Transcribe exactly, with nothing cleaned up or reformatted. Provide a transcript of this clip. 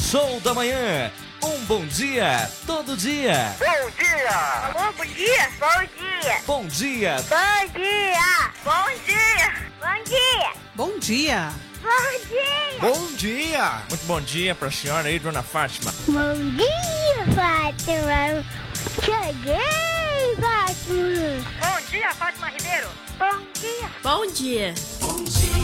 Show da Manhã. Um bom dia, todo dia. Bom dia! Alô, bom dia! Bom dia! Bom dia. Bom dia! Bom dia! Bom dia! Bom dia. Bom dia! Bom dia! Muito bom dia pra senhora aí, dona Fátima. Bom dia, Fátima! Cheguei, Fátima! Bom dia, Fátima Ribeiro. Bom dia! Bom dia. Bom dia.